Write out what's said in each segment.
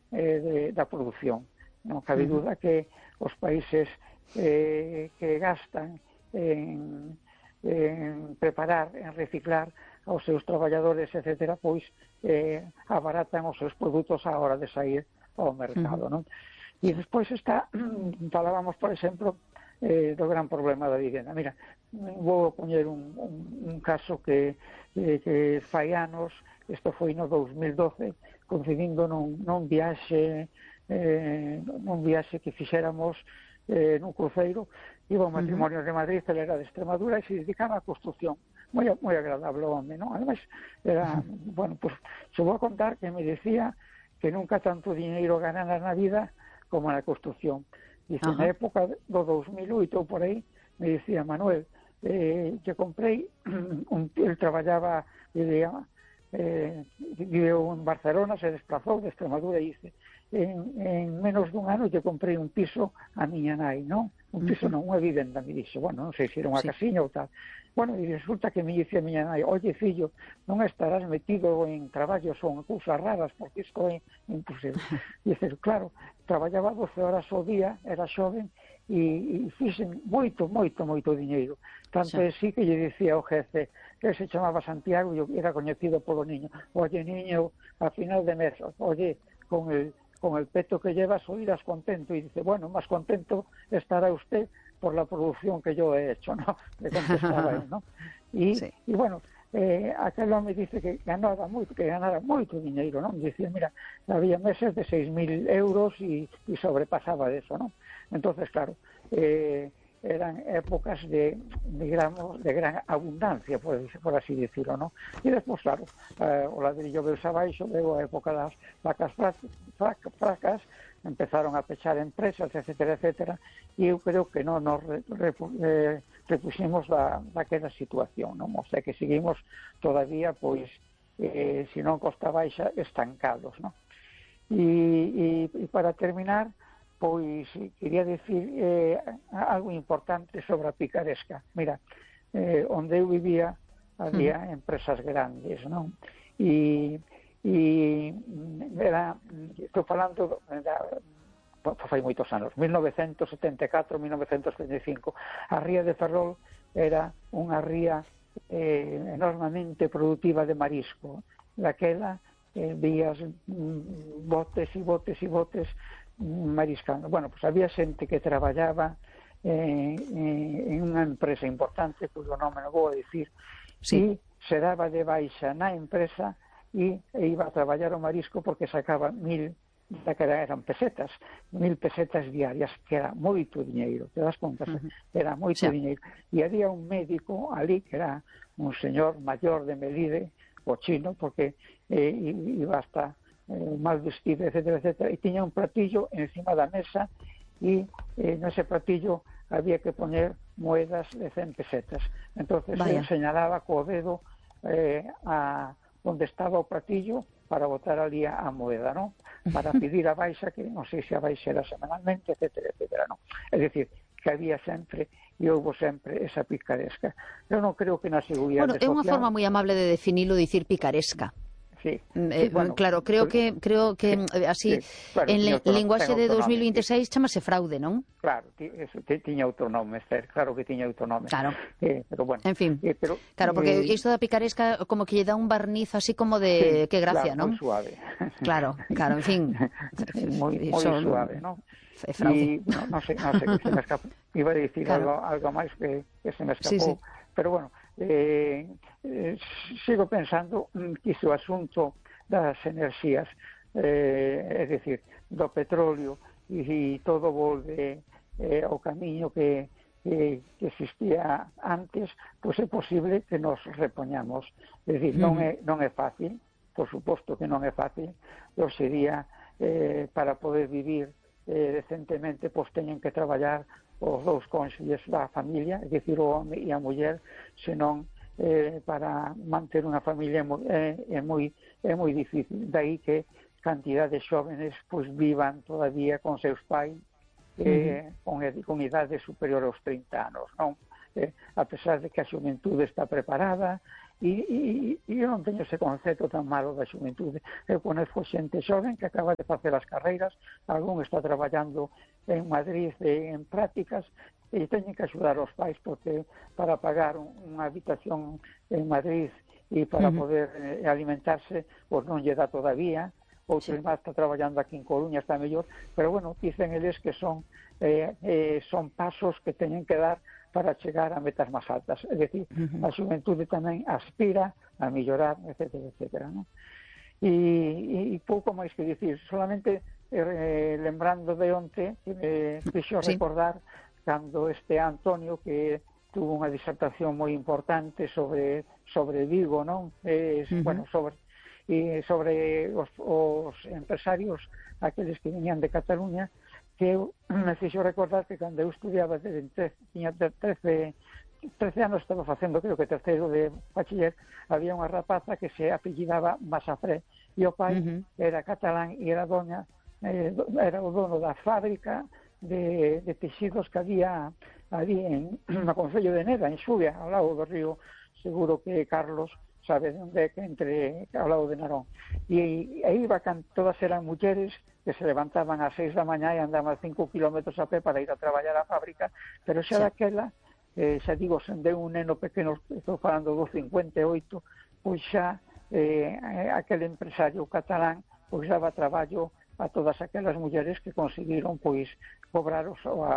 da produción. Non cabe duda que os países que gastan en preparar, en reciclar aos seus traballadores, etcétera, pois abaratan os seus produtos á hora de sair ao mercado, non? E despois falábamos, por exemplo, do gran problema da vivenda. Mira, vou poñer un caso que fai anos, isto foi no 2012, coincidindo nun viaxe que fixéramos nun cruceiro. Iba un matrimonio de Madrid, ele era de Extremadura e se dedicaba á construcción. Moi agradable o home, non? Ademais, era, bueno, pues, se vou a contar que me decía que nunca tanto diñeiro ganara na vida como na construcción. Dice, na época do 2008 ou por aí, me decía, Manuel, que comprei, ele traballaba, viveu en Barcelona, se desplazou de Extremadura e dice, en menos dun ano que comprei un piso a miña nai, non? Un piso non, unha vivenda, me dixo, bueno, non sei se era unha casiña ou tal. Bueno, e resulta que me dice a miña nai, oye, fillo, non estarás metido en traballos ou en cousas raras, porque isto é imposible. Dice, claro, traballaba 12 horas ao día, era xoven, e fixen moito diñeiro. Tanto é así que lle dicía ao jefe, que se chamaba Santiago e era coñecido polo niño, oye, niño, a final de mes, oye, con el peto que llevas oirás contento. Y dice, bueno, más contento estará usted por la producción que yo he hecho, ¿no? Le contestaba él, ¿no? Y bueno, aquel hombre dice que ganara moito diñeiro, ¿no? Decía, mira, había meses de 6.000 euros y sobrepasaba de eso, ¿no? Entonces, claro, eran épocas de gran abundancia, por así decirlo, ¿no? E despois, claro, o ladrillo veus abaixo, veo a época das vacas fracas, empezaron a pechar empresas, etcétera, etcétera, e eu creo que non nos repuximos daquela situación, non? O sea, que seguimos todavía, pois, se non costa baixa, estancados, non? E para terminar, pois quería dicir algo importante sobre a picaresca. Mira, onde eu vivía había empresas grandes, non? E estou falando fai moitos anos, 1974, 1975. A ría de Ferrol era unha ría enormemente productiva de marisco. Daquela vías botes e botes e botes mariscando. Bueno, pues había xente que traballaba en unha empresa importante, cuyo nome non vou a dicir, e se daba de baixa na empresa e iba a traballar o marisco porque sacaba 1.000, que eran pesetas, 1.000 pesetas diarias, que era moito diñeiro, te das conta? Era moito diñeiro. E había un médico ali, que era un señor maior de Melide, o chino, porque iba hasta mal vestido, etcétera, etcétera, e tiña un platillo encima da mesa e nese platillo había que poner moedas de 100 pesetas. Entonces ele señalaba co dedo a onde estaba o platillo para botar ali a moeda, ¿no? Para pedir a baixa, que non sei se a baixa era semanalmente, etcétera, etcétera, ¿no? É dicir, que había sempre e houve sempre esa picaresca. Eu non creo que na seguridade social... Bueno, é unha forma moi amable de definilo, dicir picaresca. Sí, bueno, claro, creo que así claro, en linguaxe de 2026 chamase fraude, non? Claro, tiña outro nome, claro que tiña outro nome. Claro. Pero bueno. En fin. Claro, porque isto da picaresca como que lle dá un barniz así como de que gracia, claro, non? moi suave. Claro, en fin. moi suave, non? É fraude. Non sei, se me escapou. Iba a dicir algo máis que se me escapou. Pero bueno, sigo pensando que o asunto das enerxías, é dicir, do petróleo e todo volve ao camiño que existía antes, pois é posible que nos repoñamos. É dicir, non é fácil, por suposto que non é fácil, pero sería para poder vivir decentemente, pois teñen que traballar os dous cónxuges da familia, é dicir, o home e a muller, senón para manter unha familia é moi difícil. Daí que cantidad de xóvenes pois vivan todavía con seus pais con idade superior aos 30 anos, non? A pesar de que a xuventude está preparada E eu non teño ese concepto tan malo da xuventude. Eu conozco xente xoven que acaba de facer as carreiras, algún está traballando en Madrid en prácticas, e teñen que axudar aos pais porque para pagar unha habitación en Madrid e para poder alimentarse, pois non lle dá todavía. Outro máis está traballando aquí en Coruña, está mellor, pero bueno, dicen eles que son pasos que teñen que dar para chegar a metas máis altas. É dicir, a xuventude tamén aspira a mellorar, etcétera, etcétera, non? E pouco máis que dicir, solamente lembrando de onte, que me fixo recordar cando este Antonio, que tuvo unha disertación moi importante sobre Vigo, non? Bueno, sobre os empresarios, aqueles que venían de Cataluña, que me fixo recordar que cando eu estudiaba, tiña 13 anos, estaba facendo, creo que terceiro de bachiller, había unha rapaza que se apellidaba Masafré, e o pai era catalán e era o dono da fábrica de texidos que había ali no Concello de Neda, en Xuvia, ao lado do río, seguro que Carlos sabe onde é, que entre ao lado de Narón. E aí todas eran mulleres que se levantaban ás 6 da mañá e andaban 5 kilómetros a pé para ir a traballar á fábrica, pero xa daquela, xa digo, sende un neno pequeno, estou falando do 58, pois xa aquel empresario catalán pois daba traballo a todas aquelas mulleres que conseguiron pois cobrar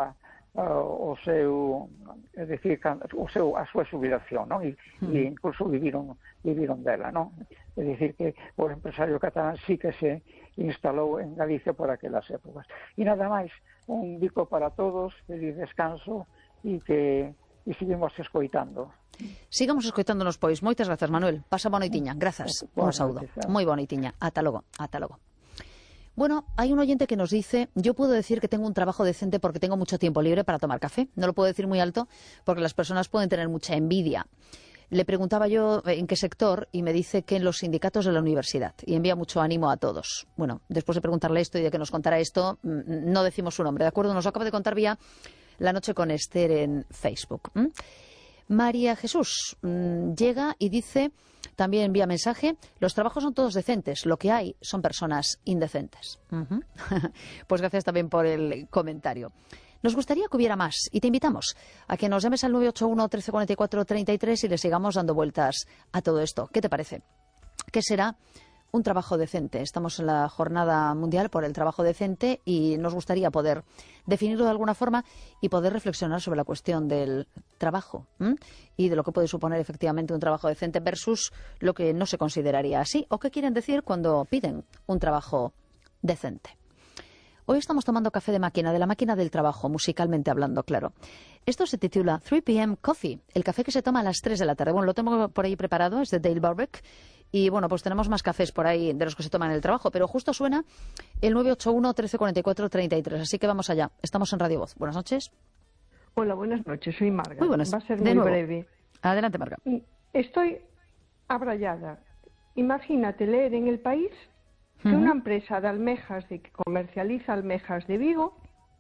o seu, é dicir, a súa xubilación, non? E incluso viviron dela, non? É dicir que o empresario catalán sí que se instalou en Galicia por aquelas épocas. E nada máis, un bico para todos, feliz descanso e seguimos escoitando. Sigamos escoitándonos, pois. Moitas grazas, Manuel. Pasa boa noitiña. Grazas. Un saúdo. Moi boa noitiña. Ata logo. Ata logo. Bueno, hay un oyente que nos dice, yo puedo decir que tengo un trabajo decente porque tengo mucho tiempo libre para tomar café. No lo puedo decir muy alto porque las personas pueden tener mucha envidia. Le preguntaba yo en qué sector y me dice que en los sindicatos de la universidad, y envía mucho ánimo a todos. Bueno, después de preguntarle esto y de que nos contara esto, no decimos su nombre, ¿de acuerdo? Nos lo acaba de contar vía La Noche con Esther en Facebook. María Jesús llega y dice, también envía mensaje, los trabajos son todos decentes, lo que hay son personas indecentes. Pues gracias también por el comentario. Nos gustaría que hubiera más y te invitamos a que nos llames al 981 1344 33 y le sigamos dando vueltas a todo esto. ¿Qué te parece? ¿Qué será un trabajo decente? Estamos en la Jornada Mundial por el Trabajo Decente y nos gustaría poder definirlo de alguna forma y poder reflexionar sobre la cuestión del trabajo y de lo que puede suponer efectivamente un trabajo decente versus lo que no se consideraría así o qué quieren decir cuando piden un trabajo decente. Hoy estamos tomando café de máquina, de la máquina del trabajo, musicalmente hablando, claro. Esto se titula 3 p.m. Coffee, el café que se toma a las 3 de la tarde. Bueno, lo tengo por ahí preparado, es de Dale Barbeck. Y bueno, pues tenemos más cafés por ahí de los que se toman en el trabajo, pero justo suena el 981 1344 33. Así que vamos allá. Estamos en Radio Voz. Buenas noches. Hola, buenas noches. Soy Marga. Muy buenas. Va a ser muy breve. Adelante, Marga. Estoy abrayada. Imagínate leer en El País que una empresa de almejas que comercializa almejas de Vigo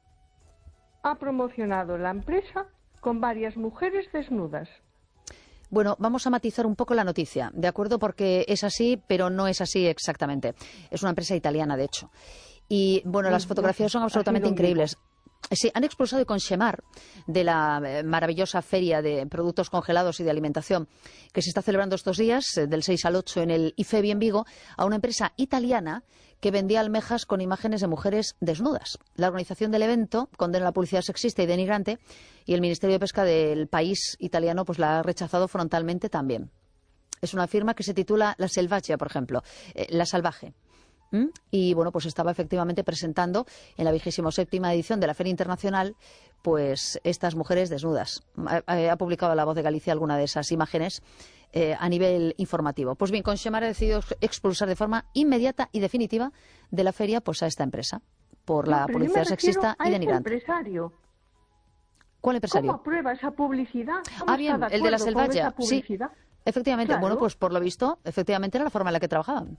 ha promocionado la empresa con varias mujeres desnudas. Bueno, vamos a matizar un poco la noticia, ¿de acuerdo? Porque es así, pero no es así exactamente. Es una empresa italiana, de hecho. Y, bueno, las fotografías son absolutamente increíbles. Sí, han expulsado con Shemar de la maravillosa feria de productos congelados y de alimentación que se está celebrando estos días, del 6 al 8 en el IFEBI en Vigo, a una empresa italiana que vendía almejas con imágenes de mujeres desnudas. La organización del evento condena la publicidad sexista y denigrante y el Ministerio de Pesca del país italiano pues la ha rechazado frontalmente también. Es una firma que se titula La Selvaggia, por ejemplo, La Salvaje. Y bueno, pues estaba efectivamente presentando en la 27ª edición de la Feria Internacional pues estas mujeres desnudas. Ha publicado La Voz de Galicia alguna de esas imágenes a nivel informativo. Pues bien, Conxemar ha decidido expulsar de forma inmediata y definitiva de la feria pues a esta empresa por la publicidad sexista y denigrante. Empresario. ¿Cuál empresario? ¿Cómo aprueba esa publicidad? Bien, el de La Selvaggia. Sí, efectivamente. Claro. Bueno, pues por lo visto, efectivamente era la forma en la que trabajaban.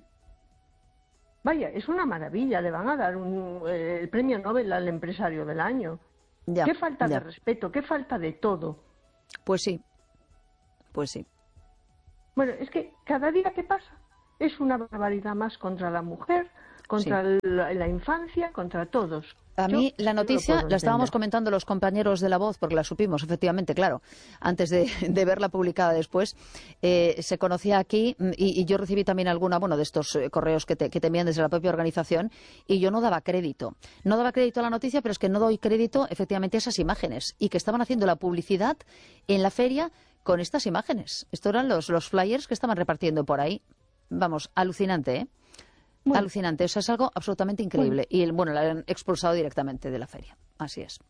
Vaya, es una maravilla, le van a dar el premio Nobel al empresario del año. Ya, qué falta de respeto, qué falta de todo. Pues sí, pues sí. Bueno, es que cada día que pasa es una barbaridad más contra la mujer, contra la infancia, contra todos. A mí la noticia la estábamos comentando los compañeros de La Voz, porque la supimos, efectivamente, claro, antes de verla publicada después. Se conocía aquí y yo recibí también alguna, de estos correos que te envían desde la propia organización, y yo no daba crédito. No daba crédito a la noticia, pero es que no doy crédito, efectivamente, a esas imágenes, y que estaban haciendo la publicidad en la feria con estas imágenes. Estos eran los flyers que estaban repartiendo por ahí. Vamos, alucinante, ¿eh? Bueno. Alucinante, eso es algo absolutamente increíble. Bueno. Y la han expulsado directamente de la feria. Así es.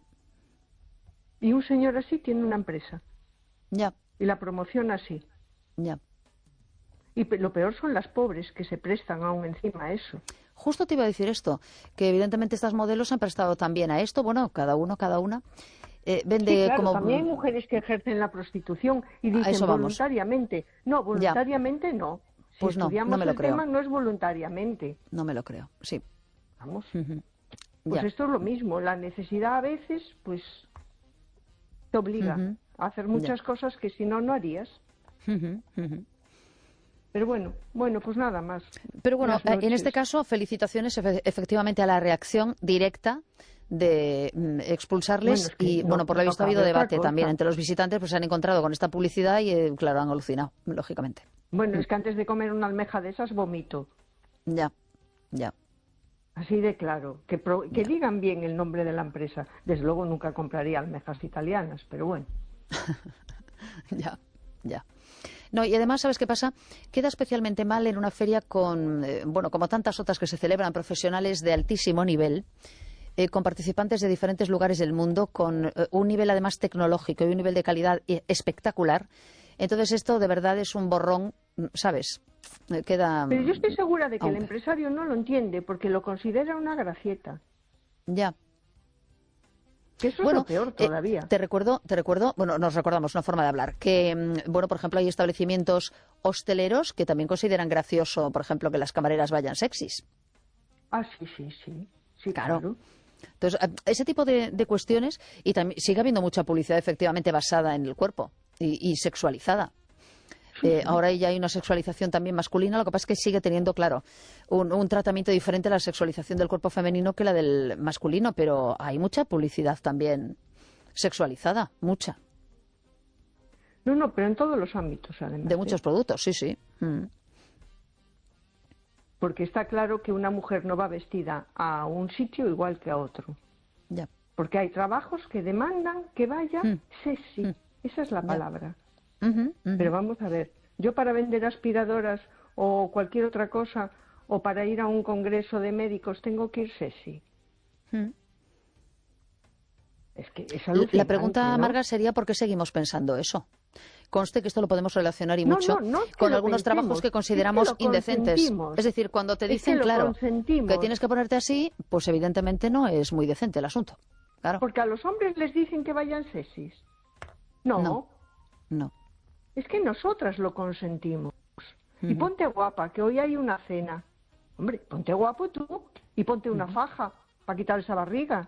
Y un señor así tiene una empresa. Ya. Y la promociona así. Ya. Y lo peor son las pobres que se prestan aún encima a eso. Justo te iba a decir esto, que evidentemente estas modelos se han prestado también a esto. Bueno, cada una. Vende sí, claro, como... también hay mujeres que ejercen la prostitución y dicen voluntariamente. No, voluntariamente ya. No. Si pues no me lo creo. Tema, no es voluntariamente. No me lo creo, sí. Vamos. Pues esto es lo mismo. La necesidad a veces, pues, te obliga a hacer muchas cosas que si no, no harías. Pero bueno, pues nada más. Pero bueno, en este caso, felicitaciones efectivamente a la reacción directa de expulsarles. Por lo visto ha habido debate también entre los visitantes, pues se han encontrado con esta publicidad y, claro, han alucinado, lógicamente. Bueno, es que antes de comer una almeja de esas vomito. Ya. Así de claro. Que digan bien el nombre de la empresa. Desde luego nunca compraría almejas italianas, pero bueno. Ya. No, y además, ¿sabes qué pasa? Queda especialmente mal en una feria con, como tantas otras que se celebran, profesionales de altísimo nivel, con participantes de diferentes lugares del mundo, con un nivel además tecnológico y un nivel de calidad espectacular. Entonces esto de verdad es un borrón, ¿sabes? Queda... Pero yo estoy segura de que el empresario no lo entiende porque lo considera una gracieta. Ya. Que eso es lo peor todavía. Te recuerdo, nos recordamos una forma de hablar, que, por ejemplo, hay establecimientos hosteleros que también consideran gracioso, por ejemplo, que las camareras vayan sexys. Ah, sí, claro. Entonces, ese tipo de cuestiones, y también sigue habiendo mucha publicidad efectivamente basada en el cuerpo y sexualizada. Ahora ya hay una sexualización también masculina, lo que pasa es que sigue teniendo, claro, un tratamiento diferente a la sexualización del cuerpo femenino que la del masculino, pero hay mucha publicidad también sexualizada, mucha. No, pero en todos los ámbitos, además. De muchos productos, sí. Porque está claro que una mujer no va vestida a un sitio igual que a otro. Ya. Porque hay trabajos que demandan que vaya sexy. Esa es la palabra. Pero vamos a ver, yo para vender aspiradoras o cualquier otra cosa, o para ir a un congreso de médicos, tengo que ir sexy. Es que es alucinante, la pregunta, ¿no? Marga, sería ¿por qué seguimos pensando eso? Conste que esto lo podemos relacionar y mucho con algunos trabajos que consideramos indecentes. Es decir, cuando te dicen, claro, que tienes que ponerte así, pues evidentemente no es muy decente el asunto. Claro. Porque a los hombres les dicen que vayan sexys. No. Es que nosotras lo consentimos. Y ponte guapa, que hoy hay una cena. Hombre, ponte guapo tú y ponte una faja para quitar esa barriga.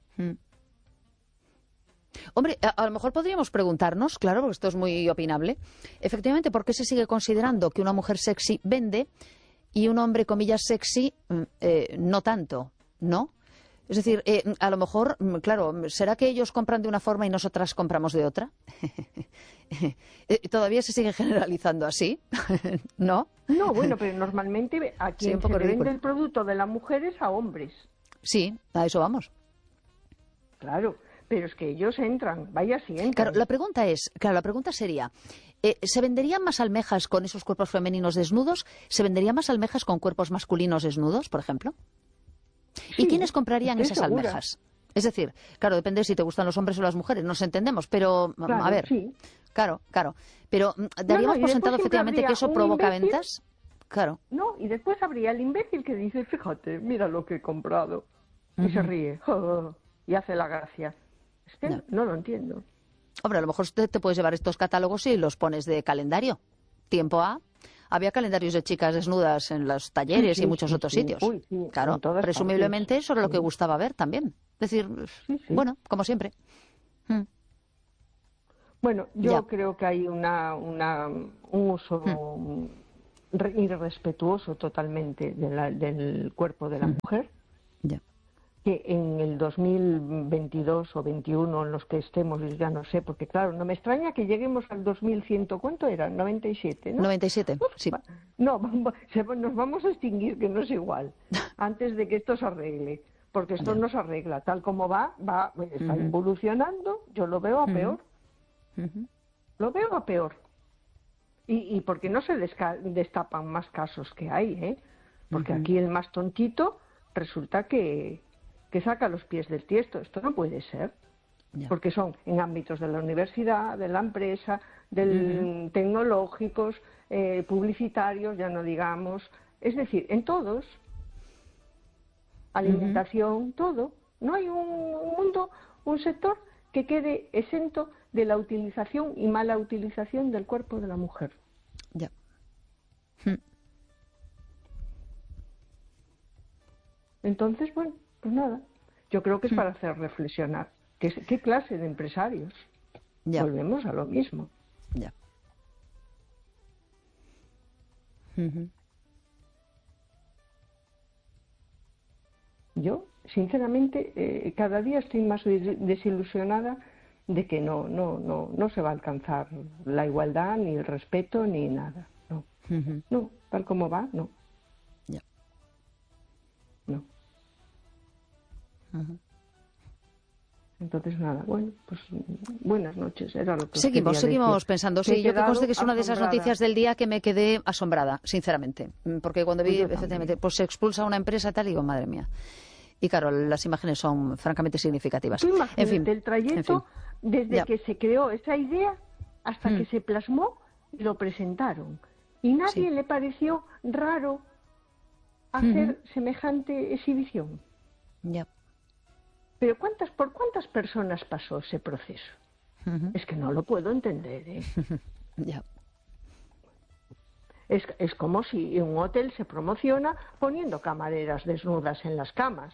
Hombre, a lo mejor podríamos preguntarnos, claro, porque esto es muy opinable, efectivamente, ¿por qué se sigue considerando que una mujer sexy vende y un hombre, comillas, sexy, no tanto, ¿no? Es decir, a lo mejor, claro, ¿será que ellos compran de una forma y nosotras compramos de otra? ¿Todavía se sigue generalizando así? ¿No? No, bueno, pero normalmente a quien se vende el producto de las mujeres a hombres. Sí, a eso vamos. Claro, pero es que ellos entran, vaya si entran. Claro, la pregunta sería, ¿se venderían más almejas con esos cuerpos femeninos desnudos? ¿Se venderían más almejas con cuerpos masculinos desnudos, por ejemplo? ¿Y quiénes comprarían esas almejas? Es decir, claro, depende si te gustan los hombres o las mujeres, nos entendemos, pero claro, a ver, sí. Claro, pero ¿daríamos por sentado efectivamente que eso provoca ventas? Claro. No, y después habría el imbécil que dice, fíjate, mira lo que he comprado, y se ríe, y hace la gracia. Es que no lo entiendo. Hombre, a lo mejor te puedes llevar estos catálogos y los pones de calendario. Tiempo A. Había calendarios de chicas desnudas en los talleres y muchos otros sitios. Uy, claro, presumiblemente eso era lo que gustaba ver también. Es decir, bueno, como siempre. Bueno, yo creo que hay un uso irrespetuoso totalmente del cuerpo de la mujer, que en el 2022 o 21 en los que estemos, ya no sé, porque claro, no me extraña que lleguemos al 2100, ¿cuánto era? 97, ¿no? 97, sí. No, nos vamos a extinguir, que no es igual, antes de que esto se arregle, porque esto no se arregla, tal como está evolucionando, yo lo veo a peor. Lo veo a peor. Y porque no se destapan más casos que hay, ¿eh? Porque aquí el más tontito resulta que saca los pies del tiesto. Esto no puede ser. Porque son en ámbitos de la universidad, de la empresa, tecnológicos, publicitarios, ya no digamos. Es decir, en todos. Alimentación, todo. No hay un sector que quede exento de la utilización y mala utilización del cuerpo de la mujer. Ya. Entonces, bueno, pues nada. Yo creo que es para hacer reflexionar. ¿Qué clase de empresarios? Ya. Volvemos a lo mismo. Ya. Yo, sinceramente, cada día estoy más desilusionada de que no se va a alcanzar la igualdad, ni el respeto, ni nada. No, no, tal como va, no. Ya. No. Entonces, nada, bueno, pues buenas noches, era lo que Seguimos pensando. Sí, yo que conste que es una de esas asombrada. noticias del día que me quedé asombrada, sinceramente. Porque cuando vi, efectivamente, pues se expulsa a una empresa tal, y digo, madre mía. Y claro, las imágenes son francamente significativas. Tú imagínate En fin, el trayecto desde que se creó esa idea hasta que se plasmó y lo presentaron. Y nadie le pareció raro hacer semejante exhibición. Ya. Pero ¿por cuántas personas pasó ese proceso? Es que no lo puedo entender, ¿eh? Ya. Es como si en un hotel se promociona poniendo camareras desnudas en las camas.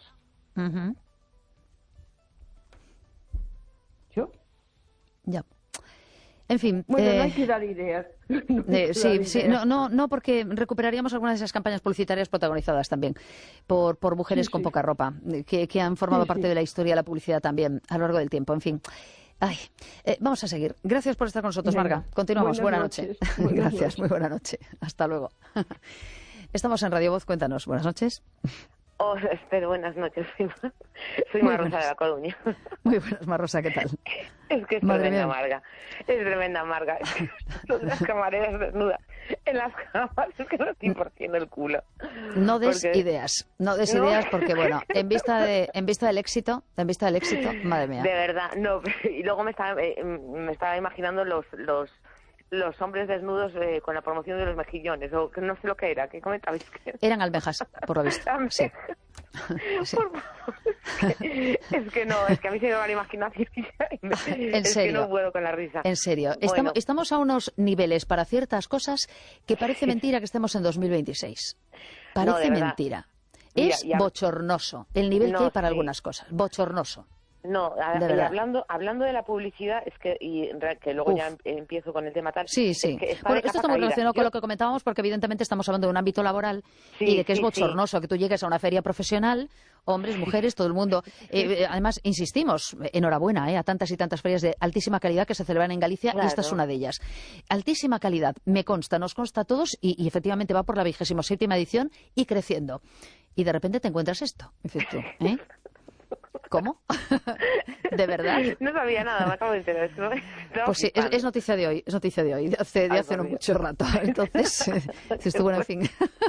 ¿Yo? Ya. En fin. Bueno, no hay que dar ideas. No, porque recuperaríamos algunas de esas campañas publicitarias protagonizadas también por mujeres con poca ropa, que han formado parte de la historia de la publicidad también a lo largo del tiempo. En fin. Vamos a seguir. Gracias por estar con nosotros, Marga. Continuamos. Buenas noches. Gracias, muy buena noche. Hasta luego. Estamos en Radio Voz. Cuéntanos. Buenas noches. Buenas noches. Soy Marrosa de La Coruña. Muy buenas, Marrosa, ¿qué tal? Es que es tremenda Marga. Es tremenda Marga. Son las camareras desnudas en las camas. Es que no estoy partiendo el culo. No des ideas. No des ideas porque, bueno, en vista del éxito, madre mía. De verdad, no. Y luego me estaba imaginando los hombres desnudos con la promoción de los mejillones, o que no sé lo que era, ¿qué comentabais? Eran almejas, por lo visto. Sí. Sí. Es que a mí se me va la imaginación ¿En serio? Que no puedo con la risa. En serio, Bueno. estamos a unos niveles para ciertas cosas que parece mentira que estemos en 2026. Parece mentira. Es bochornoso el nivel que hay para algunas cosas. Bochornoso. No, hablando de la publicidad, es que luego ya empiezo con el tema tal. Sí. Es que bueno, esto está muy relacionado con lo que comentábamos, porque evidentemente estamos hablando de un ámbito laboral y de que es bochornoso que tú llegues a una feria profesional, hombres, mujeres, todo el mundo. Además, insistimos, enhorabuena a tantas y tantas ferias de altísima calidad que se celebran en Galicia, y esta es una de ellas. Altísima calidad, nos consta a todos, y efectivamente va por la 27ª edición y creciendo. Y de repente te encuentras esto, dices tú, ¿eh? ¿Cómo? ¿De verdad? No sabía nada, me acabo de enterar. Pues sí, es noticia de hoy, de hace no mucho rato. Entonces, bueno, en fin.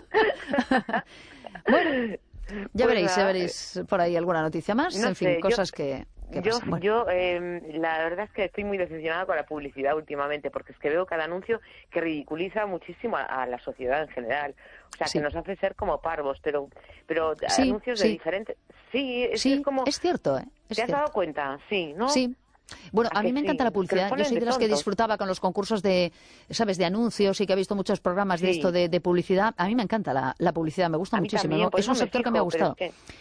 Bueno, ya veréis por ahí alguna noticia más, no en fin, sé, cosas que pasan. Bueno. La verdad es que estoy muy decepcionada con la publicidad últimamente, porque es que veo cada anuncio que ridiculiza muchísimo a la sociedad en general. O sea, que nos hace ser como parvos, pero anuncios de diferentes... Sí, es como... Es cierto, ¿Te has dado cuenta? Sí, ¿no? Sí. Bueno, a mí me encanta la publicidad. Yo soy de las que disfrutaba con los concursos de anuncios, y que ha visto muchos programas de esto de publicidad. A mí me encanta la publicidad, me gusta muchísimo. También, es un sector que me ha gustado.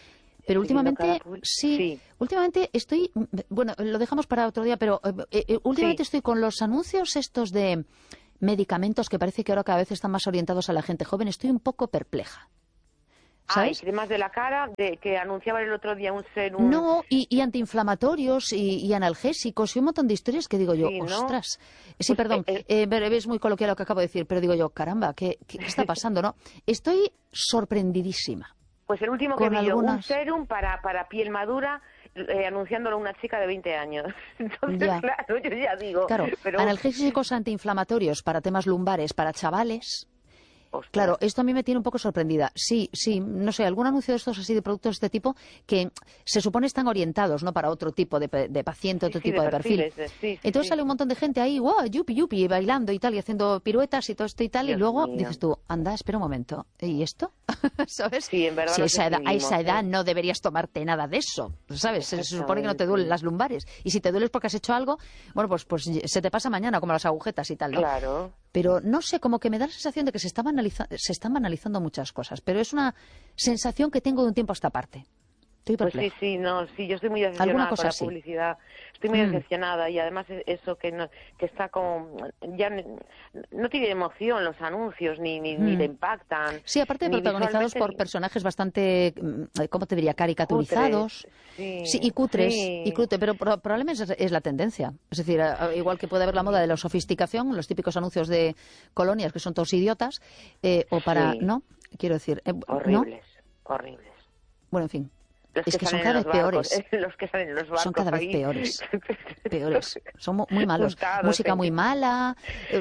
Pero últimamente, sí, últimamente estoy, bueno, lo dejamos para otro día, pero últimamente estoy con los anuncios estos de medicamentos que parece que ahora cada vez están más orientados a la gente joven, estoy un poco perpleja. ¿Sabes? Y cremas de la cara, que anunciaban el otro día un serum... No, y antiinflamatorios y analgésicos y un montón de historias que digo yo, sí, ¿no? Ostras. Sí, pues, perdón, es muy coloquial lo que acabo de decir, pero digo yo, caramba, ¿qué está pasando, no? Estoy sorprendidísima. Pues el último que vi yo, un serum para piel madura, anunciándolo a una chica de 20 años. Entonces, claro, yo ya digo... Claro, pero... analgésicos antiinflamatorios para temas lumbares, para chavales... Ostras. Claro, esto a mí me tiene un poco sorprendida. Sí, no sé, algún anuncio de estos así de productos de este tipo que se supone están orientados, ¿no? Para otro tipo de paciente, otro tipo de perfil. Entonces sale un montón de gente ahí, wow, yupi, bailando y tal, y haciendo piruetas y todo esto y tal, Dios y luego mío. Dices tú, anda, espera un momento, ¿y esto? ¿Sabes? Sí, en verdad. Si a esa edad no deberías tomarte nada de eso, ¿sabes? Se supone que no te duelen las lumbares. Y si te dueles porque has hecho algo, bueno, pues se te pasa mañana, como las agujetas y tal, ¿no? Claro. Pero no sé, como que me da la sensación de que se están banalizando muchas cosas, pero es una sensación que tengo de un tiempo a esta parte. Pues sí, yo estoy muy decepcionada con la publicidad, estoy muy decepcionada y además eso que está como, ya no tiene emoción los anuncios, ni te impactan. Sí, aparte de protagonizados por personajes bastante, ¿cómo te diría?, caricaturizados. Sí, y cutres, pero probablemente es la tendencia. Es decir, igual que puede haber la moda de la sofisticación, los típicos anuncios de colonias que son todos idiotas, o para, ¿no? Quiero decir, horribles, horribles. Bueno, en fin. Es que son cada vez peores. Los que salen en los barcos. Son cada vez peores. Peores. Son muy malos. Música muy mala.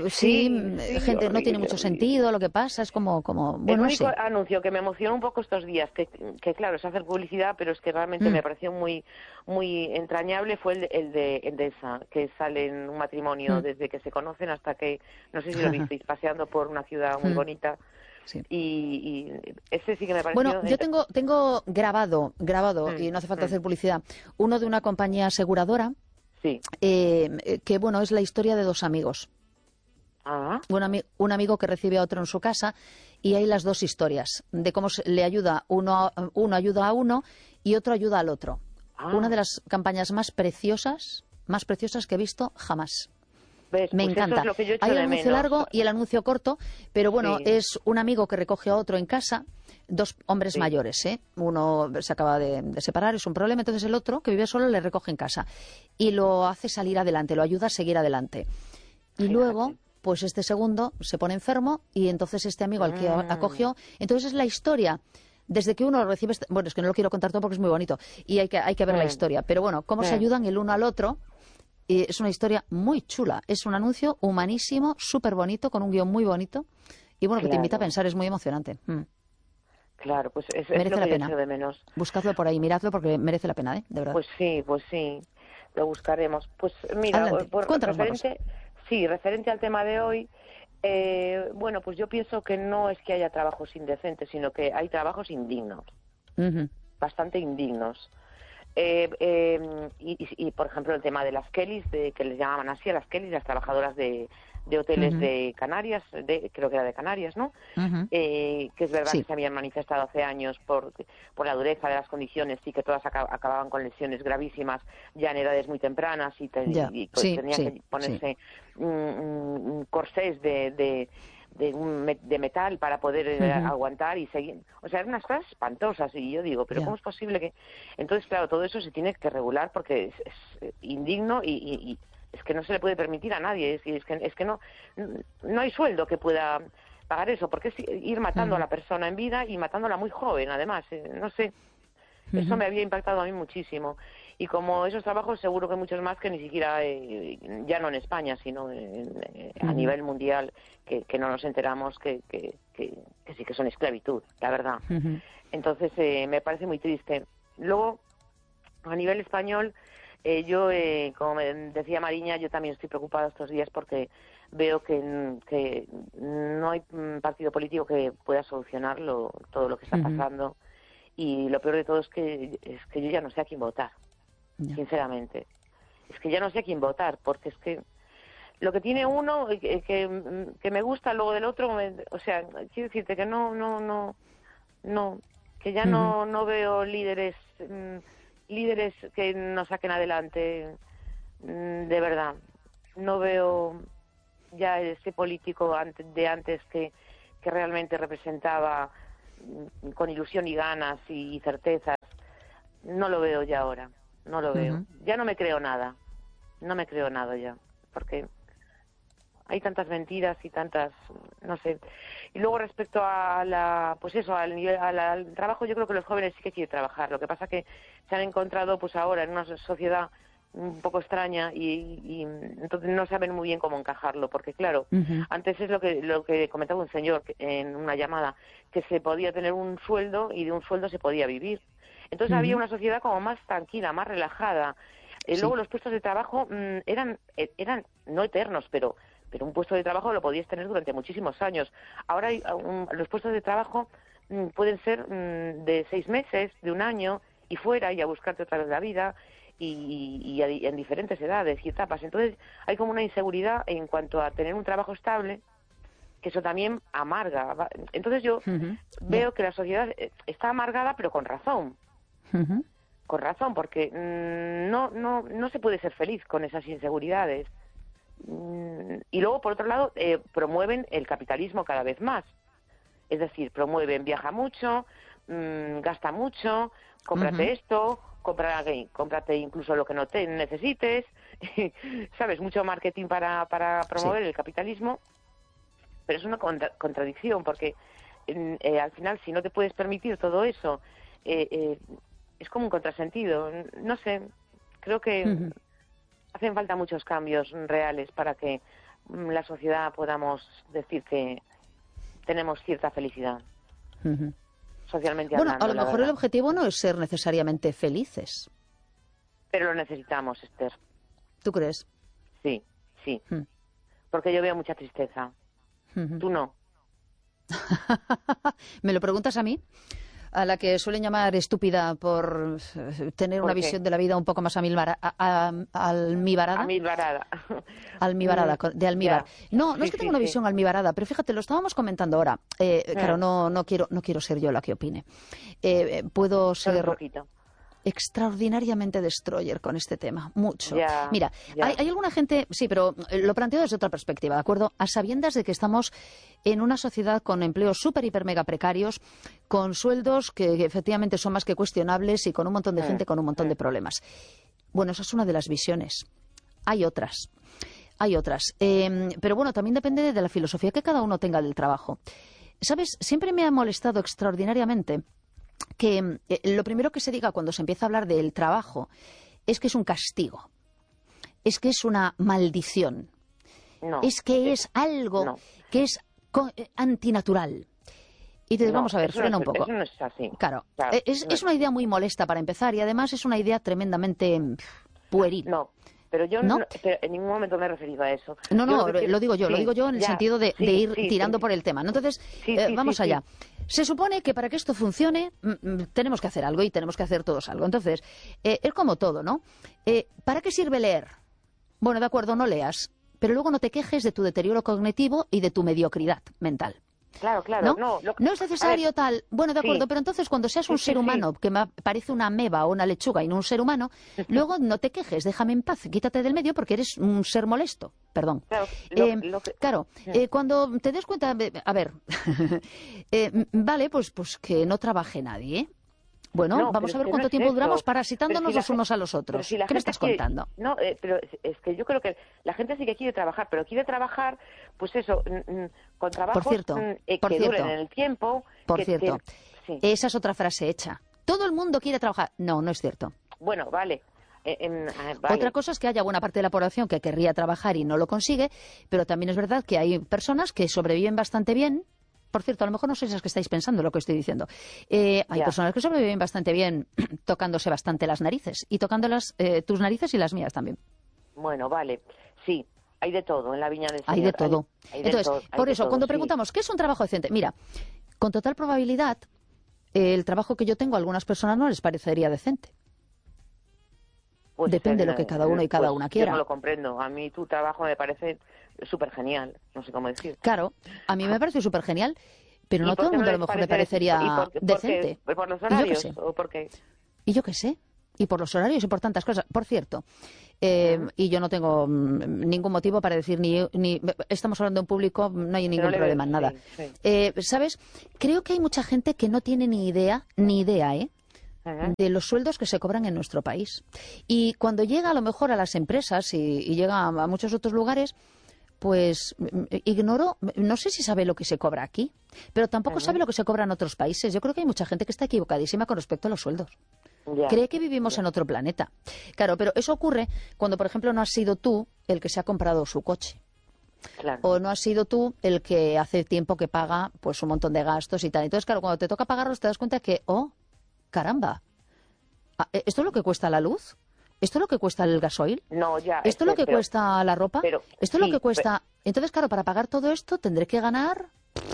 Gente no tiene mucho sentido. Lo que pasa es como bueno, el único anuncio que me emocionó un poco estos días, que claro, es hacer publicidad, pero es que realmente me pareció muy entrañable, fue el de Endesa, que sale en un matrimonio desde que se conocen hasta que, no sé si lo visteis, paseando por una ciudad muy bonita. Sí. Y ese sí que me pareció... Bueno, yo tengo grabado, y no hace falta hacer publicidad, uno de una compañía aseguradora, que bueno, es la historia de dos amigos. Un amigo que recibe a otro en su casa, y hay las dos historias, de cómo le ayuda, uno ayuda a uno y otro ayuda al otro. Una de las campañas más preciosas que he visto jamás. Me encanta. Hay el anuncio largo y el anuncio corto, pero bueno, es un amigo que recoge a otro en casa, dos hombres mayores, ¿eh? Uno se acaba de separar, es un problema, entonces el otro, que vive solo, le recoge en casa y lo hace salir adelante, lo ayuda a seguir adelante. Y luego, pues este segundo se pone enfermo y entonces este amigo al que acogió, entonces es la historia. Desde que uno recibe... Bueno, es que no lo quiero contar todo porque es muy bonito y hay que ver la historia, pero bueno, cómo se ayudan el uno al otro. Es una historia muy chula. Es un anuncio humanísimo, súper bonito, con un guión muy bonito. Y bueno, que te invita a pensar, es muy emocionante. Claro, pues es merece lo la que pena. yo echo de menos. Buscadlo por ahí, miradlo porque merece la pena, de verdad. Pues sí, lo buscaremos. Pues mira, referente al tema de hoy, bueno, pues yo pienso que no es que haya trabajos indecentes, sino que hay trabajos indignos, bastante indignos. Y por ejemplo el tema de las Kellys, que les llamaban así a las Kellys, las trabajadoras de hoteles de Canarias, creo que era de Canarias, ¿no? Que es verdad que se habían manifestado hace años por la dureza de las condiciones y que todas acababan con lesiones gravísimas ya en edades muy tempranas y tenían que ponerse corsés de metal para poder aguantar y seguir. O sea, eran unas cosas espantosas y yo digo, pero ¿cómo es posible que...? Entonces, claro, todo eso se tiene que regular porque es indigno y es que no se le puede permitir a nadie. Es que no hay sueldo que pueda pagar eso, porque es ir matando a la persona en vida y matándola muy joven, además. No sé, eso me había impactado a mí muchísimo. Y como esos trabajos, seguro que muchos más que ni siquiera, ya no en España, sino a nivel mundial, que no nos enteramos que sí que son esclavitud, la verdad. Entonces, me parece muy triste. Luego, a nivel español, yo, como me decía Mariña, yo también estoy preocupada estos días porque veo que no hay partido político que pueda solucionar todo lo que está pasando. Y lo peor de todo es que yo ya no sé a quién votar. Sinceramente, es que ya no sé a quién votar, porque es que lo que tiene uno que me gusta luego del otro, o sea, quiero decirte que no, que ya no veo líderes que nos saquen adelante, de verdad. No veo ya ese político de antes que realmente representaba con ilusión y ganas y certezas. No lo veo ya ahora, no lo veo. Ya no me creo nada ya, porque hay tantas mentiras y tantas, no sé. Y luego respecto a al trabajo, yo creo que los jóvenes sí que quieren trabajar. Lo que pasa que se han encontrado pues ahora en una sociedad un poco extraña y entonces no saben muy bien cómo encajarlo, porque claro, antes es lo que comentaba un señor en una llamada, que se podía tener un sueldo y de un sueldo se podía vivir. Entonces había una sociedad como más tranquila, más relajada. Luego los puestos de trabajo eran no eternos, pero un puesto de trabajo lo podías tener durante muchísimos años. Ahora los puestos de trabajo pueden ser de 6 meses, de 1 año y fuera, y a buscarte otra vez la vida y en diferentes edades y etapas. Entonces hay como una inseguridad en cuanto a tener un trabajo estable, que eso también amarga. Entonces yo veo que la sociedad está amargada, pero con razón. Con razón, porque no se puede ser feliz con esas inseguridades. Y luego, por otro lado, promueven el capitalismo cada vez más. Es decir, promueven, viaja mucho, gasta mucho, cómprate esto, cómprate incluso lo que no te necesites, ¿sabes? Mucho marketing para promover el capitalismo, pero es una contradicción, porque al final, si no te puedes permitir todo eso, es como un contrasentido. No sé, creo que hacen falta muchos cambios reales para que la sociedad podamos decir que tenemos cierta felicidad. Socialmente hablando. Bueno, a lo mejor el objetivo no es ser necesariamente felices. Pero lo necesitamos, Esther. ¿Tú crees? Sí. Porque yo veo mucha tristeza. Tú no. ¿Me lo preguntas a mí? A la que suelen llamar estúpida por tener una visión de la vida un poco más almibarada. Almibarada, de almíbar. No es que tenga una visión almibarada, pero fíjate, lo estábamos comentando ahora. Claro, no quiero ser yo la que opine. Puedo ser extraordinariamente destroyer con este tema, mucho. Mira, hay alguna gente, sí, pero lo planteo desde otra perspectiva, ¿de acuerdo? A sabiendas de que estamos en una sociedad con empleos súper, hiper, mega precarios, con sueldos que efectivamente son más que cuestionables y con un montón de gente con un montón de problemas. Bueno, esa es una de las visiones. Hay otras. Pero bueno, también depende de la filosofía que cada uno tenga del trabajo. ¿Sabes? Siempre me ha molestado extraordinariamente que lo primero que se diga cuando se empieza a hablar del trabajo es que es un castigo, es que es una maldición, es que es algo que es antinatural. Y te digo, vamos a ver, frena un poco. Eso no es así. Claro. Es una idea muy molesta para empezar y además es una idea tremendamente pueril. No. Pero yo pero en ningún momento me he referido a eso. Lo digo yo en el sentido de ir tirando por el tema, ¿no? Entonces, vamos allá. Se supone que para que esto funcione tenemos que hacer algo y tenemos que hacer todos algo. Entonces, es como todo, ¿no? ¿Para qué sirve leer? Bueno, de acuerdo, no leas, pero luego no te quejes de tu deterioro cognitivo y de tu mediocridad mental. Claro. No es necesario tal. Bueno, de acuerdo, pero entonces cuando seas un ser humano, que me parece una ameba o una lechuga y no un ser humano, luego no te quejes, déjame en paz, quítate del medio porque eres un ser molesto. Perdón. Claro, cuando te des cuenta, a ver, vale, pues que no trabaje nadie, ¿eh? Bueno, vamos a ver cuánto tiempo duramos parasitándonos los unos a los otros. ¿Qué me estás contando? No, pero es que yo creo que la gente sí que quiere trabajar, pero quiere trabajar, pues eso, con trabajos que duren en el tiempo. Por cierto, esa es otra frase hecha. Todo el mundo quiere trabajar. No es cierto. Bueno, vale. Otra cosa es que haya buena parte de la población que querría trabajar y no lo consigue, pero también es verdad que hay personas que sobreviven bastante bien. Por cierto, a lo mejor no sois las que estáis pensando lo que estoy diciendo. Hay personas que sobreviven bastante bien tocándose bastante las narices y tocándolas tus narices y las mías también. Bueno, vale. Sí, hay de todo en la viña del Señor. Hay de todo. Entonces, por eso, cuando preguntamos, ¿qué es un trabajo decente? Mira, con total probabilidad, el trabajo que yo tengo a algunas personas no les parecería decente. Pues depende de lo que cada uno y cada una quiera. Yo no lo comprendo. A mí tu trabajo me parece súper genial. No sé cómo decir. Claro, a mí me parece súper genial. Pero no todo el mundo a lo mejor le parecería decente. ¿Por los horarios? ¿O por qué? Y yo qué sé. Y por los horarios y por tantas cosas. Por cierto, y yo no tengo ningún motivo para decir ni estamos hablando en público, no hay ningún problema en nada. ¿Sabes? Creo que hay mucha gente que no tiene ni idea, de los sueldos que se cobran en nuestro país. Y cuando llega a lo mejor a las empresas y llega a muchos otros lugares, pues ignoro, no sé si sabe lo que se cobra aquí, pero tampoco sabe lo que se cobra en otros países. Yo creo que hay mucha gente que está equivocadísima con respecto a los sueldos. Cree que vivimos en otro planeta. Claro, pero eso ocurre cuando, por ejemplo, no has sido tú el que se ha comprado su coche. Claro. O no has sido tú el que hace tiempo que paga pues un montón de gastos y tal. Entonces, claro, cuando te toca pagarlos te das cuenta que, caramba, ¿esto es lo que cuesta la luz? ¿Esto es lo que cuesta el gasoil? No, ya. ¿Esto es lo que cuesta la ropa? ¿Esto es lo que cuesta? Entonces, claro, para pagar todo esto tendré que ganar...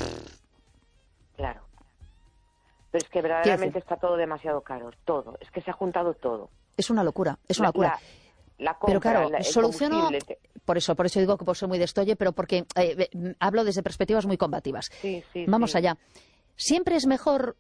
Claro. Pero es que verdaderamente está todo demasiado caro, todo. Es que se ha juntado todo. Es una locura, es una locura. La compra, pero claro, soluciono... Por eso digo que por ser muy destoye, pero porque hablo desde perspectivas muy combativas. Vamos allá. ¿Siempre es mejor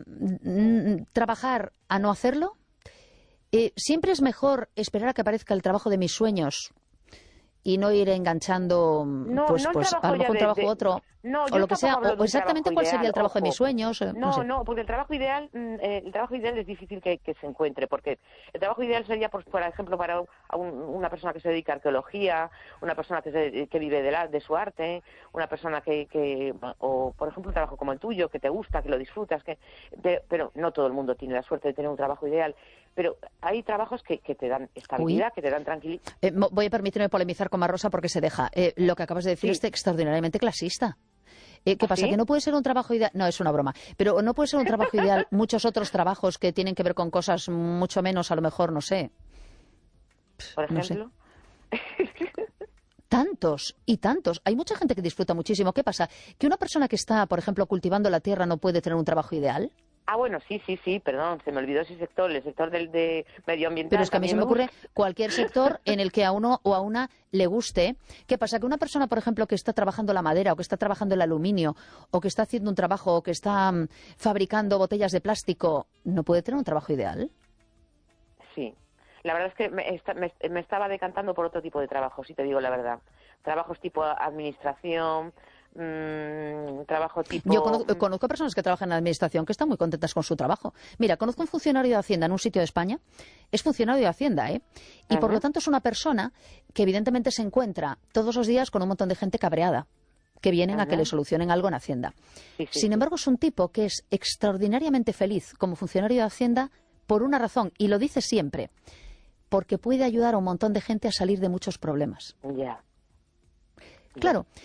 trabajar a no hacerlo? ¿Siempre es mejor esperar a que aparezca el trabajo de mis sueños y no ir enganchando pues a lo mejor un trabajo u otro o lo que sea? ¿O exactamente cuál sería el trabajo de mis sueños? No, porque el trabajo ideal es difícil que se encuentre, porque el trabajo ideal sería, por ejemplo, para una persona que se dedica a arqueología, una persona que vive de su arte, una persona o por ejemplo un trabajo como el tuyo, que te gusta, que lo disfrutas, pero no todo el mundo tiene la suerte de tener un trabajo ideal. Pero hay trabajos que te dan estabilidad, que te dan tranquilidad. Voy a permitirme polemizar con Rosa porque se deja. Lo que acabas de decir es extraordinariamente clasista. ¿Qué pasa? ¿Que no puede ser un trabajo ideal? No, es una broma. Pero no puede ser un trabajo ideal muchos otros trabajos que tienen que ver con cosas mucho menos, a lo mejor, no sé. ¿Por ejemplo? No sé. Tantos y tantos. Hay mucha gente que disfruta muchísimo. ¿Qué pasa? ¿Que una persona que está, por ejemplo, cultivando la tierra no puede tener un trabajo ideal? Bueno, sí, perdón, se me olvidó ese sector, el sector de medioambiental. Pero es que a mí se me ocurre cualquier sector en el que a uno o a una le guste. ¿Qué pasa? Que una persona, por ejemplo, que está trabajando la madera o que está trabajando el aluminio o que está haciendo un trabajo o que está fabricando botellas de plástico, ¿no puede tener un trabajo ideal? Sí. La verdad es que me estaba decantando por otro tipo de trabajos, si te digo la verdad. Trabajos tipo administración... trabajo tipo... Yo conozco personas que trabajan en la administración que están muy contentas con su trabajo. Mira, conozco un funcionario de Hacienda en un sitio de España, es funcionario de Hacienda, y por lo tanto es una persona que evidentemente se encuentra todos los días con un montón de gente cabreada, que vienen a que le solucionen algo en Hacienda. Sin embargo, es un tipo que es extraordinariamente feliz como funcionario de Hacienda por una razón, y lo dice siempre, porque puede ayudar a un montón de gente a salir de muchos problemas. Claro.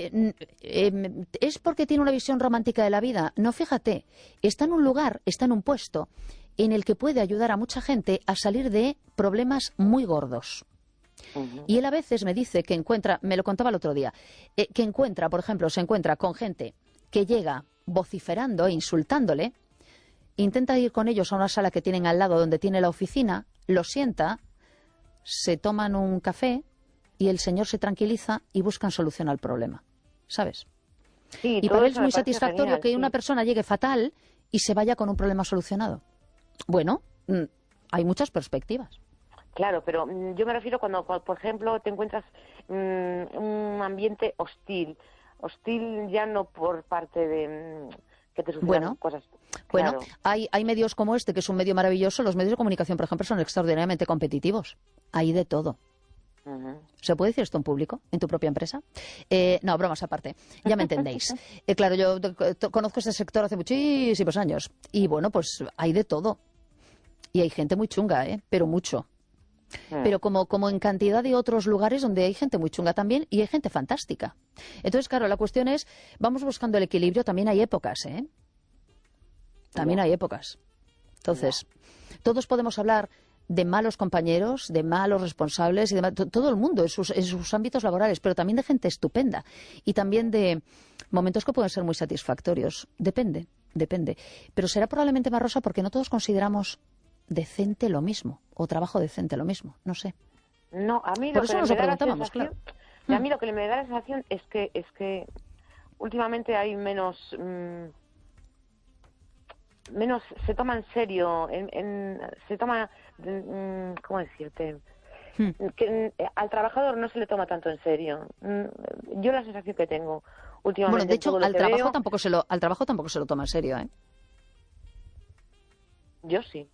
¿Es porque tiene una visión romántica de la vida? No, fíjate, está en un lugar, está en un puesto en el que puede ayudar a mucha gente a salir de problemas muy gordos. Y él a veces me dice que encuentra, me lo contaba el otro día, que encuentra, por ejemplo, se encuentra con gente que llega vociferando e insultándole, intenta ir con ellos a una sala que tienen al lado donde tiene la oficina, lo sienta, se toman un café y el señor se tranquiliza y buscan solución al problema, ¿sabes? Sí, y para él es muy satisfactorio que una persona llegue fatal y se vaya con un problema solucionado. Bueno, hay muchas perspectivas. Claro, pero yo me refiero cuando, por ejemplo, te encuentras un ambiente hostil ya no por parte de... que te sucedan cosas. Bueno, hay medios como este, que es un medio maravilloso. Los medios de comunicación, por ejemplo, son extraordinariamente competitivos. Hay de todo. ¿Se puede decir esto en público, en tu propia empresa? No, bromas aparte, ya me entendéis. Claro, yo conozco este sector hace muchísimos años y bueno, pues hay de todo. Y hay gente muy chunga, pero mucho. Pero como en cantidad de otros lugares donde hay gente muy chunga también y hay gente fantástica. Entonces, claro, la cuestión es, vamos buscando el equilibrio, también hay épocas, También hay épocas. Entonces, todos podemos hablar de malos compañeros, de malos responsables, y de todo el mundo en sus ámbitos laborales, pero también de gente estupenda y también de momentos que pueden ser muy satisfactorios. Depende. Pero será probablemente más, Rosa, porque no todos consideramos decente lo mismo, o trabajo decente lo mismo, no sé. No, a mí por eso nos lo preguntábamos, claro. A mí lo que me da la sensación es que últimamente hay menos se toma en serio, se toma, ¿cómo decirte? Que al trabajador no se le toma tanto en serio. Yo la sensación que tengo últimamente. Bueno, de hecho, al trabajo veo, tampoco se lo toma en serio, ¿eh? Yo sí.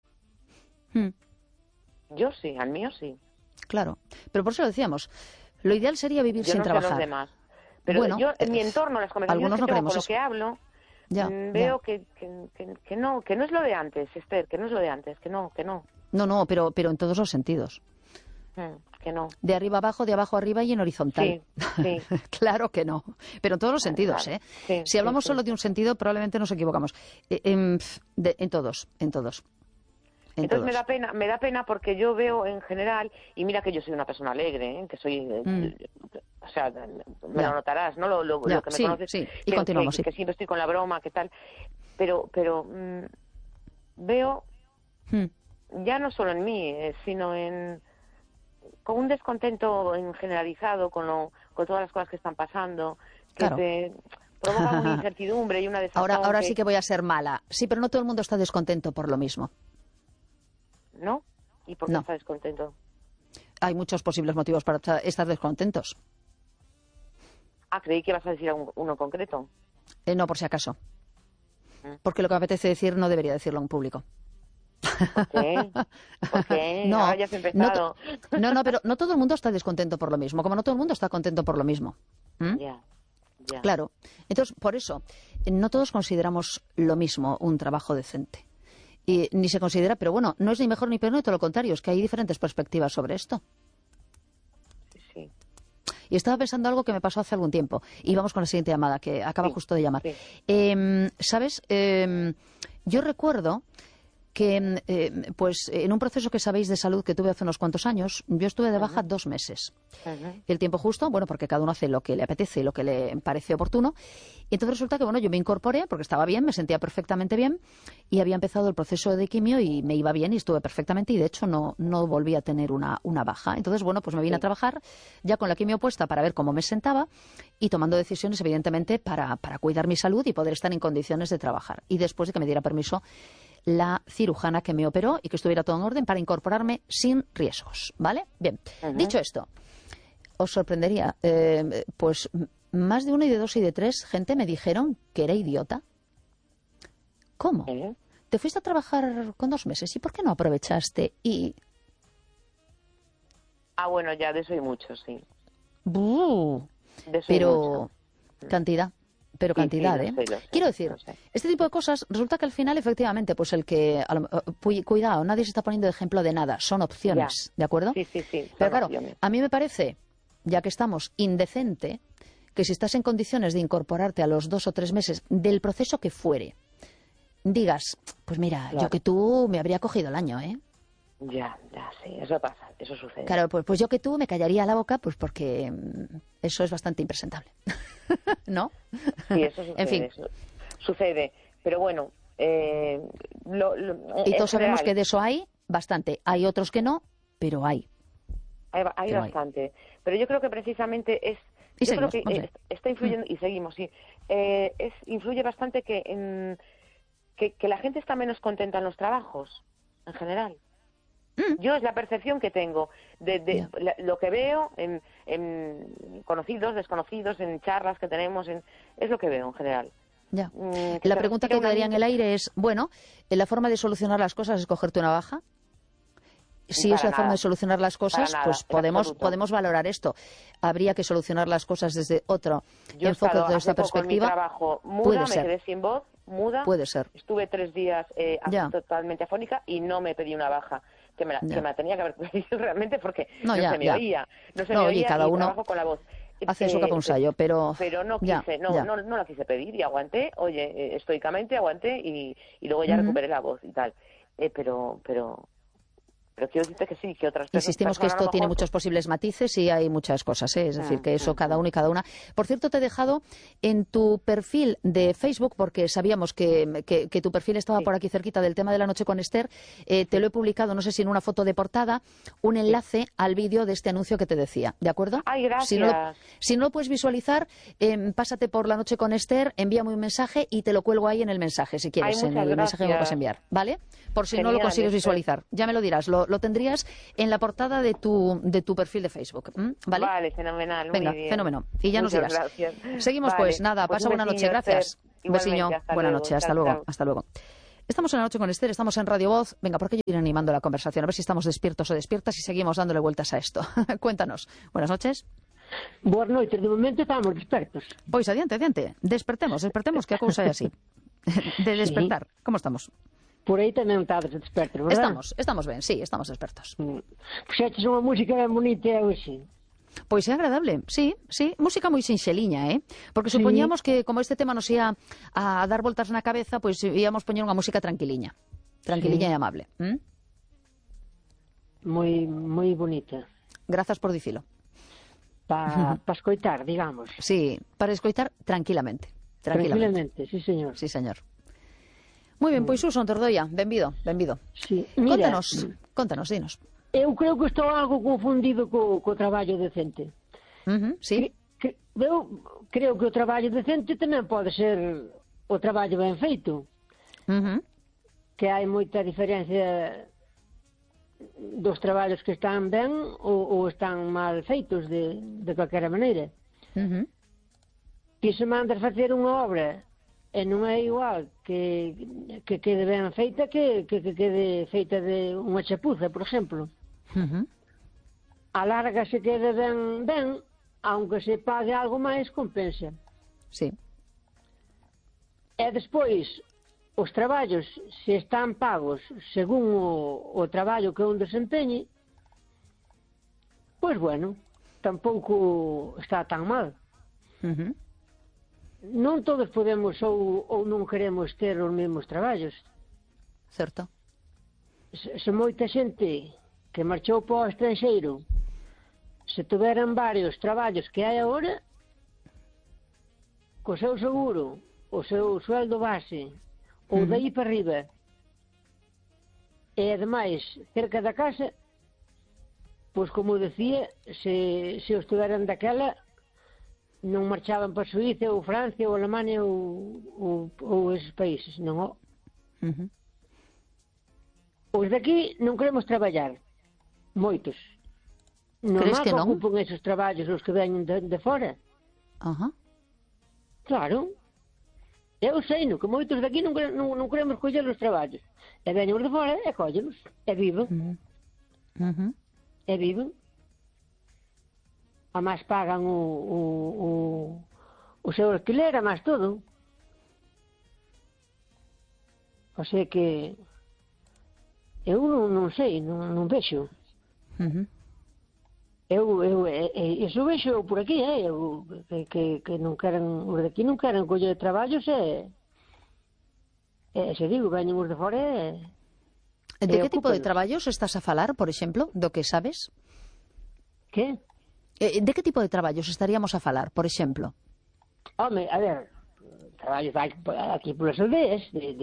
Yo sí, al mío sí. Claro, pero por eso lo decíamos. Lo ideal sería vivir yo sin no trabajar. Sé los demás. Pero bueno, yo en mi entorno, las conversaciones que tengo con lo que hablo, veo que no es lo de antes, Esther, que no es lo de antes, que no. No, pero en todos los sentidos. Que no. De arriba abajo, de abajo arriba y en horizontal. Sí. Claro que no. Pero en todos los sentidos, ¿eh? Sí, si hablamos solo de un sentido, probablemente nos equivocamos. En todos. Entonces me da pena porque yo veo en general, y mira que yo soy una persona alegre, ¿eh? Que soy, o sea, me lo notarás, ¿no? Lo que me conoces. Sí, y continuamos, que siempre estoy con la broma, que tal. Pero veo, ya no solo en mí, sino con un descontento generalizado con todas las cosas que están pasando, que te provoca una incertidumbre y una desazón. Ahora sí que voy a ser mala. Sí, pero no todo el mundo está descontento por lo mismo. ¿No? ¿Y por qué está descontento? Hay muchos posibles motivos para estar descontentos. Creí que ibas a decir uno concreto. No, por si acaso. Porque lo que me apetece decir no debería decirlo en público. ¿Por qué? ¿Por qué? No, ahora ya has empezado. No, pero no todo el mundo está descontento por lo mismo, como no todo el mundo está contento por lo mismo. Ya. Claro. Entonces, por eso, no todos consideramos lo mismo un trabajo decente. Y ni se considera, pero bueno, no es ni mejor ni peor, ni todo lo contrario, es que hay diferentes perspectivas sobre esto. Sí. Y estaba pensando algo que me pasó hace algún tiempo. Y vamos con la siguiente llamada, que acaba justo de llamar. Sí. ¿Sabes? Yo recuerdo que pues en un proceso que sabéis de salud que tuve hace unos cuantos años, yo estuve de baja 2 meses. El tiempo justo, bueno, porque cada uno hace lo que le apetece y lo que le parece oportuno. Y entonces resulta que, bueno, yo me incorporé porque estaba bien, me sentía perfectamente bien y había empezado el proceso de quimio y me iba bien y estuve perfectamente y de hecho no volví a tener una baja. Entonces, bueno, pues me vine a trabajar ya con la quimio puesta para ver cómo me sentaba y tomando decisiones, evidentemente, para cuidar mi salud y poder estar en condiciones de trabajar. Y después de que me diera permiso la cirujana que me operó y que estuviera todo en orden para incorporarme sin riesgos, ¿vale? Bien, dicho esto, os sorprendería, pues más de 1 y de 2 y de 3 gente me dijeron que era idiota. ¿Cómo? Te fuiste a trabajar con 2 meses y ¿por qué no aprovechaste? Bueno, ya de eso hay mucho, sí. De eso pero cantidad. Pero cantidad, sí, lo sé. Quiero decir, este tipo de cosas, resulta que al final, efectivamente, pues el que... cuidado, nadie se está poniendo de ejemplo de nada, son opciones, ¿de acuerdo? Sí. Pero claro, opciones. a mí me parece, ya que estamos, indecente, que si estás en condiciones de incorporarte a los 2 o 3 meses del proceso que fuere, digas, pues mira, yo que tú me habría cogido el año, ¿eh? Ya, sí, eso pasa, eso sucede. Claro, pues yo que tú me callaría la boca, pues porque eso es bastante impresentable. ¿No? Sí, eso sucede. En fin. Eso sucede, pero bueno... y todos sabemos que de eso hay bastante. Hay otros que no, pero hay. Hay bastante. Pero yo creo que precisamente creo que está influyendo, y seguimos, sí. Influye bastante que la gente está menos contenta en los trabajos, en general. Yo es la percepción que tengo de lo que veo en conocidos, desconocidos, en charlas que tenemos, es lo que veo en general. Ya. La pregunta que quedaría en el aire es, bueno, ¿la forma de solucionar las cosas es cogerte una baja? Si es la forma de solucionar las cosas, pues podemos valorar esto. Habría que solucionar las cosas desde otro enfoque, desde esta perspectiva. Con mi trabajo muda, me quedé sin voz, muda. Puede ser. Estuve 3 días totalmente afónica y no me pedí una baja. Que me la tenía que haber pedido realmente porque no se me oía. No se me oía cada uno trabajo con la voz. Hace su caponsayo, pero no quise, no la quise pedir y aguanté, estoicamente aguanté y luego ya recuperé la voz y tal. Pero pero quiero decirte que sí, que otras personas... Insistimos que esto tiene muchos posibles matices y hay muchas cosas, ¿eh? Es decir, que eso cada uno y cada una. Por cierto, te he dejado en tu perfil de Facebook, porque sabíamos que tu perfil estaba por aquí cerquita del tema de la noche con Esther, te lo he publicado, no sé si en una foto de portada, un enlace al vídeo de este anuncio que te decía, ¿de acuerdo? Ay, gracias. Si no lo puedes visualizar, pásate por la noche con Esther, envíame un mensaje y te lo cuelgo ahí en el mensaje, si quieres, en el mensaje que me vas a enviar, ¿vale? Por si no lo consigues visualizar. Ya me lo dirás, lo tendrías en la portada de tu perfil de Facebook, ¿vale? Vale, fenomenal, venga, muy bien. Fenómeno. Y ya Muchas nos dirás. Gracias. Seguimos pues, nada, pasa buena noche, gracias. Un besiño, buena noche, hasta luego, hasta luego. Estamos en la noche con Esther, estamos en Radio Voz. Venga, ¿por qué yo iré animando la conversación? A ver si estamos despiertos o despiertas y seguimos dándole vueltas a esto. Cuéntanos. Buenas noches. Boas noites, de momento estamos despertos. Pois adiante. Despertemos, que a cousa é así. De despertar. Sí. Como estamos? Por aí tamén estades despertos, verdad? Estamos ben, sí, estamos despertos. Puxeches unha música ben bonita hoxe. Pois é agradable, sí, música moi sinxeliña, porque supoñamos que como este tema nos ia a dar voltas na cabeza, pois íamos poñer unha música tranquiliña e amable. Moi bonita. Grazas por dicilo. Para escoitar, digamos. Sí, para escoitar tranquilamente. Tranquilamente, sí, señor. Sí, señor. Moi ben, pois Suso Tordoia, benvido. Sí. Mira, Contanos, dinos. Eu creo que estou algo confundido co traballo decente. Sí. Eu creo que o traballo decente tamén pode ser o traballo ben feito. Que hai moita diferencia dos traballos que están ben ou están mal feitos de calquera maneira. Que se mandas facer unha obra e non é igual que quede ben feita que quede feita de unha chapuza, por exemplo. A larga se quede ben, aunque se pague algo máis, compensa. Sí. E despois, os traballos, se están pagos según o traballo que un desempeñe, pois bueno, tampouco está tan mal. Non todos podemos ou non queremos ter os mesmos traballos. Certo. Se moita xente que marchou para o estranxeiro, se tuveran varios traballos que hai agora, co seu seguro, o seu sueldo base, ou daí para arriba, e ademais cerca da casa, pois como decía, se os tuveran daquela, non marchaban para Suíza ou Francia ou Alemania ou esos países, non. Os daqui non queremos traballar, moitos. Crees que non? Ocupan esos traballos os que veñen de fora. Claro. Eu sei, que moitos daqui non queremos coller os traballos. E veñen os de fora e collenos. E viven. E viven. A máis pagan o seu alquiler, a máis todo. O sea que eu non sei, non vexo. Iso vexo por aquí, que non queren, os de aquí non queren coller traballos se digo, veñen os de fora de que tipo de traballos estás a falar, por exemplo, do que sabes? Que? De que tipo de traballos estaríamos a falar, por exemplo? Home, a ver, traballos aquí polas aldeas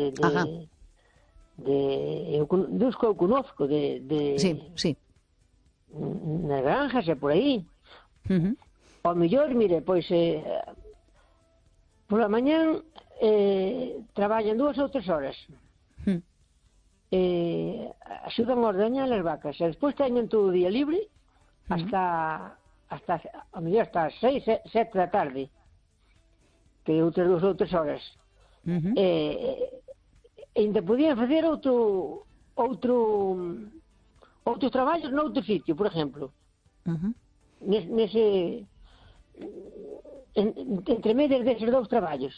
dos que eu conozco Sí. Nas granjas e por aí. Ao mellor, mire, pois pola mañán traballan 2 ou 3 horas, axudan a ordeñar as vacas e despois teñen todo o día libre hasta ao mellor hasta as 6, 7 da tarde, que outras 2 ou 3 horas. Ainda podían facer outros traballos noutro sitio, por exemplo. Nese entre medias deses 2 traballos.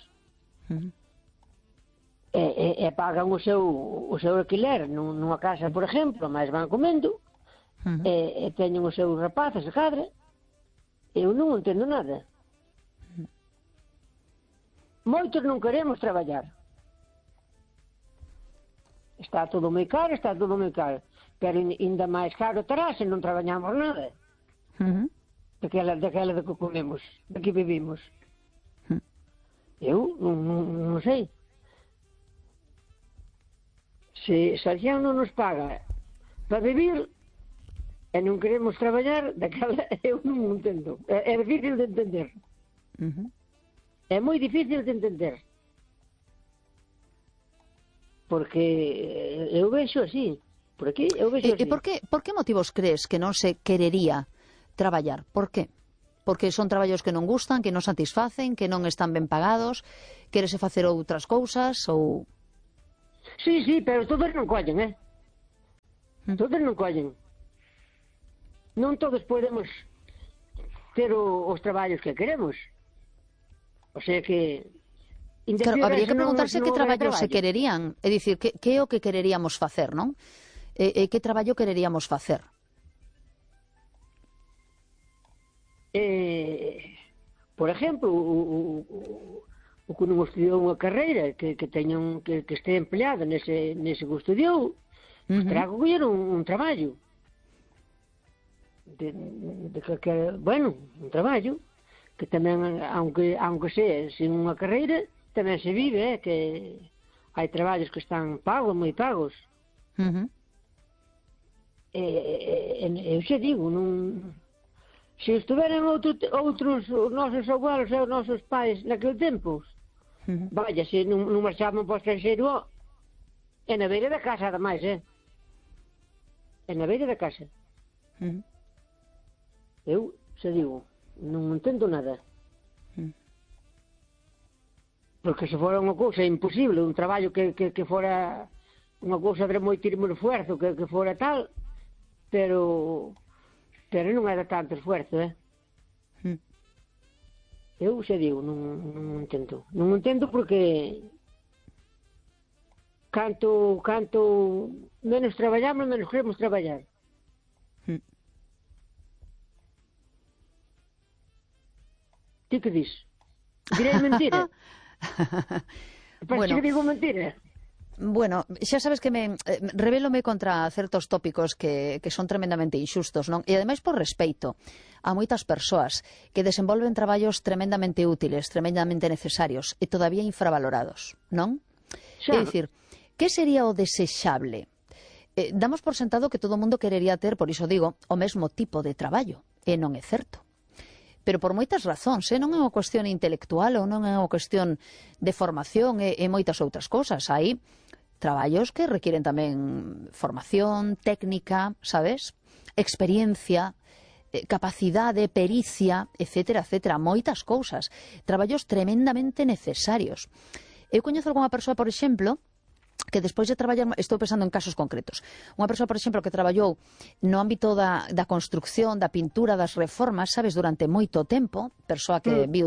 E pagan o seu alquiler nunha casa, por exemplo, mas van comendo, e teñen os seus rapaces de cadra. Eu non entendo nada. Moitos non queremos traballar. Está todo moi caro. pero ainda máis caro terá se non traballamos nada. Daquela de que comemos, de que vivimos. Eu non sei. Se a xeón non nos paga para vivir e non queremos traballar, daquela eu non entendo. É difícil de entender. É moi difícil de entender. Porque eu vexo así. Por aquí eu vexo así. E por que motivos crees que non se querería traballar? Por que? Porque son traballos que non gustan, que non satisfacen, que non están ben pagados, querese facer outras cousas ou... Sí, pero todos non collen, Todos non collen. Non todos podemos ter os traballos que queremos. O sea que... Claro, habría que preguntarse que traballos se quererían. É dicir, que é o que quereríamos facer, non? Que traballo quereríamos facer? Por exemplo, o que non estudiou unha carreira que este empleado nese que estudiou, terá que coller un traballo bueno, un traballo que tamén, aunque sea sin unha carreira, tamén se vive, que hai traballos que están pagos, moi pagos. Eu xa digo, non... Se estuveran outros nosos abuelos e os nosos pais naquele tempo, vaya, se non marchaban para o estranxeiro, é na beira da casa, ademais, É na beira da casa. Eu, xa digo, non entendo nada. Porque se fora unha cousa imposible, un traballo que fora unha cousa de moitísimo esfuerzo, que fora tal, pero non era tanto esfuerzo, Eu xa digo, non entendo. Non entendo porque canto menos traballamos, menos queremos traballar. Ti que dis? Direi mentira? Parece que digo mentira. Bueno, xa sabes que rebélome contra certos tópicos que son tremendamente inxustos, non? E ademais por respeito a moitas persoas que desenvolven traballos tremendamente útiles, tremendamente necesarios e todavía infravalorados, non? É dicir, que sería o desexable? Damos por sentado que todo o mundo querería ter, por iso digo, o mesmo tipo de traballo, e non é certo. Pero por moitas razóns, non é unha cuestión intelectual ou non é unha cuestión de formación e moitas outras cousas. Hai traballos que requieren tamén formación, técnica, sabes? Experiencia, capacidade, pericia, etcétera, etcétera, moitas cousas. Traballos tremendamente necesarios. Eu coñezo algunha persoa, por exemplo, que despois de traballar, estou pensando en casos concretos, unha persoa, por exemplo, que traballou no ámbito da construcción, da pintura, das reformas, sabes, durante moito tempo, persoa que viu